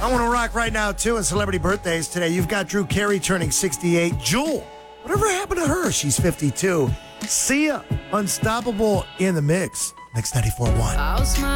I want to rock right now, too, in celebrity birthdays today. You've got Drew Carey turning 68. Jewel, whatever happened to her? She's 52. Sia, Unstoppable in the mix. Next 94.1.